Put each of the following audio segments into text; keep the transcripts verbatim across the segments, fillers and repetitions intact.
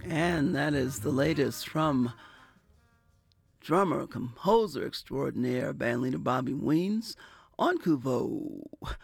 And that is the latest from drummer, composer extraordinaire, bandleader Bobby Weems on Kuvo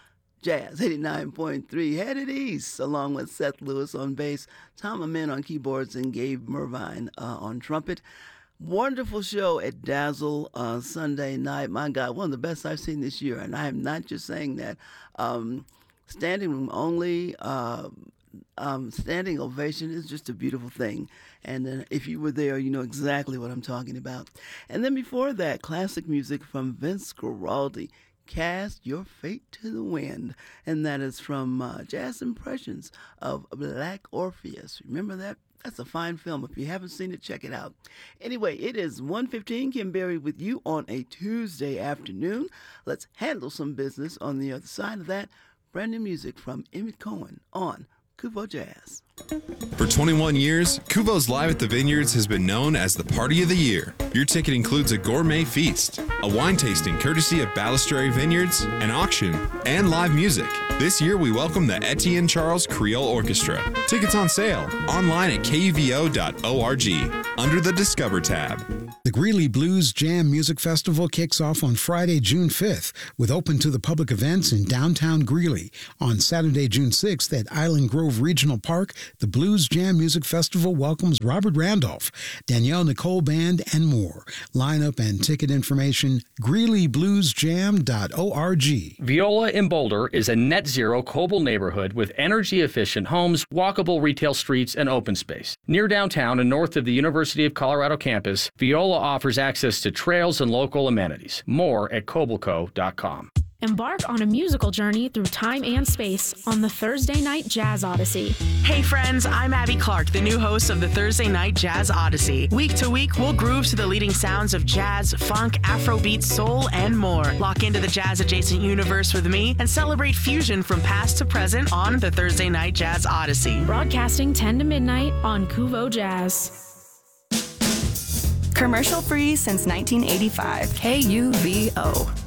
Jazz eighty-nine point three, headed east, along with Seth Lewis on bass, Tom Amin on keyboards, and Gabe Mervine uh, on trumpet. Wonderful show at Dazzle uh, Sunday night. My God, one of the best I've seen this year. And I am not just saying that. Um, standing room only, uh, um, standing ovation is just a beautiful thing. And uh, if you were there, you know exactly what I'm talking about. And then before that, classic music from Vince Guaraldi, Cast Your Fate to the Wind. And that is from uh, Jazz Impressions of Black Orpheus. Remember that? That's a fine film. If you haven't seen it, check it out. Anyway, it is one fifteen. Kim Berry with you on a Tuesday afternoon. Let's handle some business on the other side of that. Brand new music from Emmett Cohen on Kuvo Jazz. For twenty-one years, Kuvo's Live at the Vineyards has been known as the party of the year. Your ticket includes a gourmet feast, a wine tasting courtesy of Balistrary Vineyards, an auction, and live music. This year, we welcome the Etienne Charles Creole Orchestra. Tickets on sale online at K U V O dot org under the Discover tab. The Greeley Blues Jam Music Festival kicks off on Friday, June fifth, with open to the public events in downtown Greeley. On Saturday, June sixth, at Island Grove Regional Park, the Blues Jam Music Festival welcomes Robert Randolph, Danielle Nicole Band, and more. Lineup and ticket information, greeley blues jam dot org. Viola in Boulder is a net zero Coble neighborhood with energy-efficient homes, walkable retail streets, and open space. Near downtown and north of the University of Colorado campus, Viola offers access to trails and local amenities. More at cobleco dot com. Embark on a musical journey through time and space on the Thursday Night Jazz Odyssey. Hey friends, I'm Abby Clark, the new host of the Thursday Night Jazz Odyssey. Week to week, we'll groove to the leading sounds of jazz, funk, Afrobeat, soul, and more. Lock into the jazz-adjacent universe with me and celebrate fusion from past to present on the Thursday Night Jazz Odyssey. Broadcasting ten to midnight on Kuvo Jazz. Commercial free since nineteen eighty-five. K U V O.